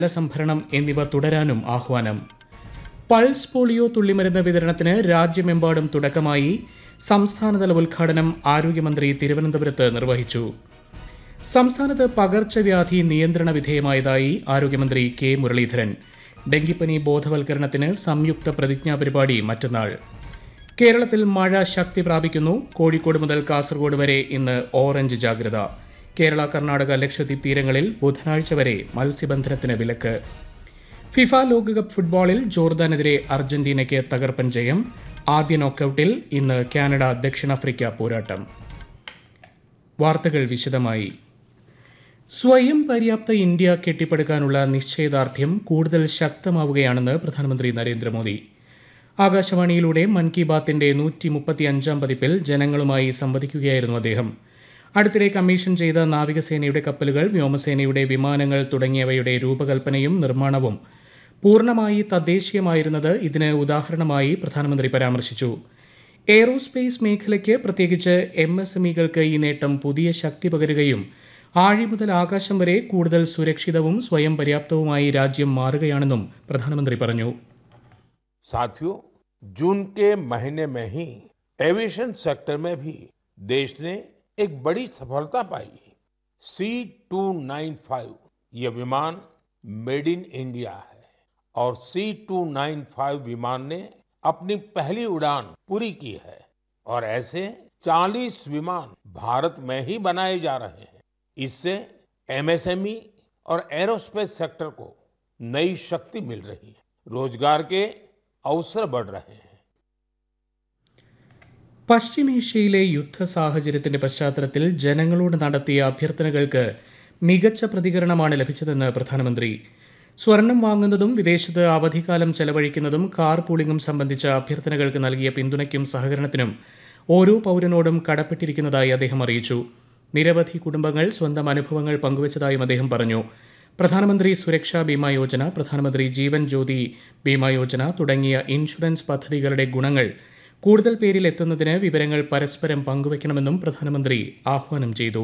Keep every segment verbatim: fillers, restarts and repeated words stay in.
ജലസംഭരണം എന്നിവ തുടരാനും ആഹ്വാനം. പൾസ് പോളിയോ തുള്ളിമരുന്ന് വിതരണത്തിന് രാജ്യമെമ്പാടും തുടക്കമായി. സംസ്ഥാനതല ഉദ്ഘാടനം ആരോഗ്യമന്ത്രി തിരുവനന്തപുരത്ത് നിർവഹിച്ചു. സംസ്ഥാനത്ത് പകർച്ചവ്യാധി നിയന്ത്രണ വിധേയമായതായി ആരോഗ്യമന്ത്രി കെ മുരളീധരൻ. ഡെങ്കിപ്പനി ബോധവൽക്കരണത്തിന് സംയുക്ത പ്രതിജ്ഞാ പരിപാടി മറ്റന്നാൾ. കേരളത്തിൽ മഴ ശക്തി പ്രാപിക്കുന്നു. കോഴിക്കോട് മുതൽ കാസർഗോഡ് വരെ ഇന്ന് ഓറഞ്ച് ജാഗ്രത. കേരള, കർണാടക, ലക്ഷദ്വീപ് തീരങ്ങളിൽ ബുധനാഴ്ച വരെ മത്സ്യബന്ധനത്തിന് വിലക്ക്. ഫിഫ ലോകകപ്പ് ഫുട്ബോളിൽ ജോർദാനെതിരെ അർജന്റീനയ്ക്ക് തകർപ്പൻ ജയം. ആദ്യ നോക്കൌട്ടിൽ ഇന്ന് കാനഡ ദക്ഷിണാഫ്രിക്ക പോരാട്ടം. വാർത്തകൾ വിശദമായി. സ്വയം പര്യാപ്ത ഇന്ത്യ കെട്ടിപ്പടുക്കാനുള്ള നിശ്ചയദാർഢ്യം കൂടുതൽ ശക്തമാവുകയാണെന്ന് പ്രധാനമന്ത്രി നരേന്ദ്രമോദി. ആകാശവാണിയിലൂടെ മൻ കി ബാത്തിന്റെ നൂറ്റി മുപ്പത്തി അഞ്ചാം പതിപ്പിൽ ജനങ്ങളുമായി സംവദിക്കുകയായിരുന്നു അദ്ദേഹം. അടുത്തിടെ കമ്മീഷൻ ചെയ്ത നാവികസേനയുടെ കപ്പലുകൾ, വ്യോമസേനയുടെ വിമാനങ്ങൾ തുടങ്ങിയവയുടെ രൂപകൽപ്പനയും നിർമ്മാണവും പൂർണ്ണമായി തദ്ദേശീയമായിരുന്നത് ഇതിന് ഉദാഹരണമായി പ്രധാനമന്ത്രി പരാമർശിച്ചു. എയ്റോസ്പേസ് മേഖലയ്ക്ക്, പ്രത്യേകിച്ച് എം എസ് എം ഇകൾക്ക് ഈ നേട്ടം പുതിയ ശക്തി പകരുകയും ആഴി മുതൽ ആകാശം വരെ കൂടുതൽ സുരക്ഷിതവും സ്വയം പര്യാപ്തവുമായി രാജ്യം മാറുകയാണെന്നും പ്രധാനമന്ത്രി പറഞ്ഞു. साथियों, जून के महीने में ही एविएशन सेक्टर में भी देश ने एक बड़ी सफलता पाई. सी टू नाइन फाइव ये विमान मेड इन इंडिया है और सी टू नाइन फाइव विमान ने अपनी पहली उड़ान पूरी की है और ऐसे चालीस विमान भारत में ही बनाए जा रहे हैं. इससे एम एस एम ई और एरोस्पेस सेक्टर को नई शक्ति मिल रही है. रोजगार के अवसर बढ़ रहे हैं. പശ്ചിമേഷ്യയിലെ യുദ്ധ സാഹചര്യത്തിന്റെ പശ്ചാത്തലത്തിൽ ജനങ്ങളോട് നടത്തിയ അഭ്യർത്ഥനകൾക്ക് മികച്ച പ്രതികരണമാണ് ലഭിച്ചതെന്ന് പ്രധാനമന്ത്രി. സ്വർണം വാങ്ങുന്നതും വിദേശത്ത് അവധിക്കാലം ചെലവഴിക്കുന്നതും കാർ പൂളിംഗും സംബന്ധിച്ച അഭ്യർത്ഥനകൾക്ക് നൽകിയ പിന്തുണയ്ക്കും സഹകരണത്തിനും ഓരോ പൗരനോടും കടപ്പെട്ടിരിക്കുന്നതായി അദ്ദേഹം അറിയിച്ചു. നിരവധി കുടുംബങ്ങൾ സ്വന്തം അനുഭവങ്ങൾ പങ്കുവച്ചതായും അദ്ദേഹം പറഞ്ഞു. പ്രധാനമന്ത്രി സുരക്ഷാ ബീമാ യോജന, പ്രധാനമന്ത്രി ജീവൻ ജ്യോതി ബീമാ യോജന തുടങ്ങിയ ഇൻഷുറൻസ് പദ്ധതികളുടെ ഗുണങ്ങൾ കൂടുതൽ പേരിൽ എത്തുന്നതിന് വിവരങ്ങൾ പരസ്പരം പങ്കുവയ്ക്കണമെന്നും പ്രധാനമന്ത്രി ആഹ്വാനം ചെയ്തു.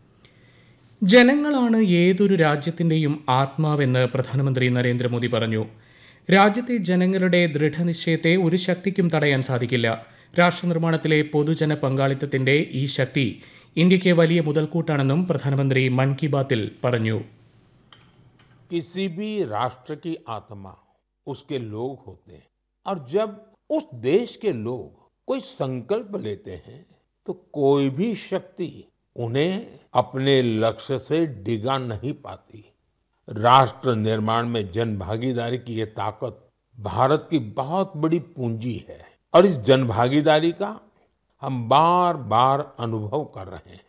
ജനങ്ങളാണ് ഏതൊരു രാജ്യത്തിന്റെയും ആത്മാവെന്ന് പ്രധാനമന്ത്രി നരേന്ദ്രമോദി പറഞ്ഞു. രാജ്യത്തെ ജനങ്ങളുടെ ദൃഢനിശ്ചയത്തെ ഒരു ശക്തിക്കും തടയാൻ സാധിക്കില്ല. രാഷ്ട്രനിർമ്മാണത്തിലെ പൊതുജന പങ്കാളിത്തത്തിന്റെ ഈ ശക്തി ഇന്ത്യയ്ക്ക് വലിയ മുതൽക്കൂട്ടാണെന്നും പ്രധാനമന്ത്രി മൻ കി ബാത്തിൽ പറഞ്ഞു. किसी भी राष्ट्र की आत्मा उसके लोग होते हैं और जब उस देश के लोग कोई संकल्प लेते हैं तो कोई भी शक्ति उन्हें अपने लक्ष्य से डिगा नहीं पाती. राष्ट्र निर्माण में जन भागीदारी की ये ताकत भारत की बहुत बड़ी पूंजी है और इस जन भागीदारी का हम बार बार अनुभव कर रहे हैं.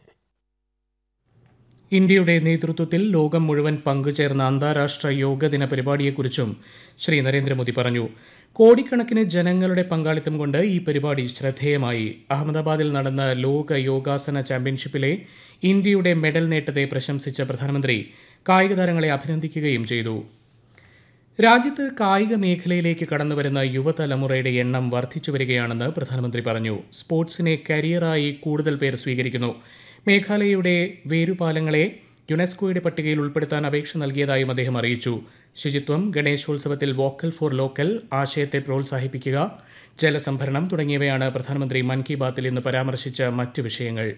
ഇന്ത്യയുടെ നേതൃത്വത്തിൽ ലോകം മുഴുവൻ പങ്കുചേർന്ന അന്താരാഷ്ട്ര യോഗ ദിന പരിപാടിയെക്കുറിച്ചും ശ്രീ നരേന്ദ്രമോദി പറഞ്ഞു. കോടിക്കണക്കിന് ജനങ്ങളുടെ പങ്കാളിത്തം കൊണ്ട് ഈ പരിപാടി ശ്രദ്ധേയമായി. അഹമ്മദാബാദിൽ നടന്ന ലോക യോഗാസന ചാമ്പ്യൻഷിപ്പിലെ ഇന്ത്യയുടെ മെഡൽ നേട്ടത്തെ പ്രശംസിച്ച പ്രധാനമന്ത്രി കായിക താരങ്ങളെ അഭിനന്ദിക്കുകയും ചെയ്തു. രാജ്യത്ത് കായിക മേഖലയിലേക്ക് കടന്നുവരുന്ന യുവതലമുറയുടെ എണ്ണം വർദ്ധിച്ചു വരികയാണെന്ന് പ്രധാനമന്ത്രി പറഞ്ഞു. സ്പോർട്സിനെ കരിയറായി കൂടുതൽ പേർ സ്വീകരിക്കുന്നു. മേഘാലയയുടെ വേരുപാലങ്ങളെ യുനെസ്കോയുടെ പട്ടികയിൽ ഉൾപ്പെടുത്താൻ അപേക്ഷ നൽകിയതായും അദ്ദേഹം അറിയിച്ചു. ശുചിത്വം, ഗണേശോത്സവത്തിൽ വോക്കൽ ഫോർ ലോക്കൽ ആശയത്തെ പ്രോത്സാഹിപ്പിക്കുക, ജലസംഭരണം തുടങ്ങിയവയാണ് പ്രധാനമന്ത്രി മൻ കി ബാത്തിൽ ഇന്ന് പരാമർശിച്ച മറ്റ് വിഷയങ്ങൾ.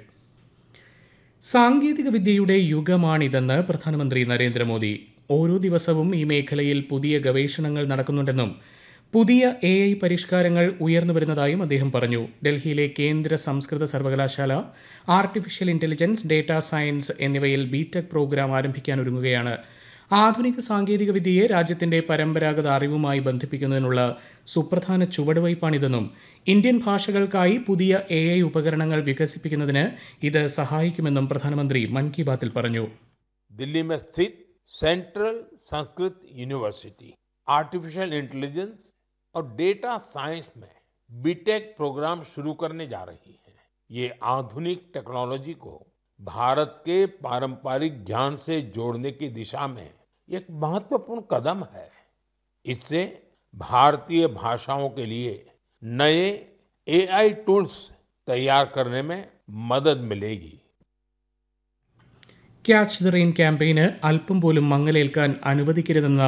സാങ്കേതിക വിദ്യയുടെ യുഗമാണിതെന്ന് പ്രധാനമന്ത്രി നരേന്ദ്രമോദി. ഓരോ ദിവസവും ഈ മേഖലയിൽ പുതിയ ഗവേഷണങ്ങൾ നടക്കുന്നുണ്ടെന്നും പുതിയ എ ഐ പരിഷ്കാരങ്ങൾ ഉയർന്നു വരുന്നതായും അദ്ദേഹം പറഞ്ഞു. ഡൽഹിയിലെ കേന്ദ്ര സംസ്കൃത സർവകലാശാല ആർട്ടിഫിഷ്യൽ ഇന്റലിജൻസ്, ഡേറ്റാ സയൻസ് എന്നിവയിൽ ബിടെക് പ്രോഗ്രാം ആരംഭിക്കാനൊരുങ്ങുകയാണ്. ആധുനിക സാങ്കേതിക വിദ്യയെ രാജ്യത്തിന്റെ പരമ്പരാഗത അറിവുമായി ബന്ധിപ്പിക്കുന്നതിനുള്ള സുപ്രധാന ചുവടുവയ്പ്പാണിതെന്നും ഇന്ത്യൻ ഭാഷകൾക്കായി പുതിയ എ ഐ ഉപകരണങ്ങൾ വികസിപ്പിക്കുന്നതിന് ഇത് സഹായിക്കുമെന്നും പ്രധാനമന്ത്രി മൻ കി ബാത്തിൽ പറഞ്ഞു. दिल्ली में स्थित central Sanskrit university artificial intelligence और डेटा साइंस में बीटेक प्रोग्राम शुरू करने जा रही है. ये आधुनिक टेक्नोलॉजी को भारत के पारंपरिक ज्ञान से जोड़ने की दिशा में एक महत्वपूर्ण कदम है. इससे भारतीय भाषाओं के लिए नए ए आई टूल्स तैयार करने में मदद मिलेगी. ക്യാച്ച് ദ റെയിൻ ക്യാമ്പയിന് അല്പം പോലും മങ്ങലേൽക്കാൻ അനുവദിക്കരുതെന്ന